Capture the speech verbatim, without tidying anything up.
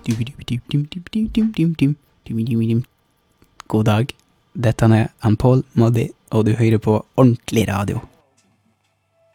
God dag, dette er Paul Moddi, og du hører på Ordentlig Radio.